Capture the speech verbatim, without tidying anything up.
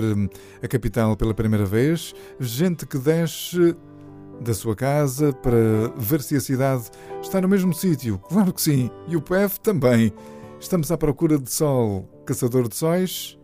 a capital pela primeira vez, gente que desce da sua casa para ver se a cidade está no mesmo sítio. Claro que sim, e o P E F também. Estamos à procura de sol, caçador de sóis.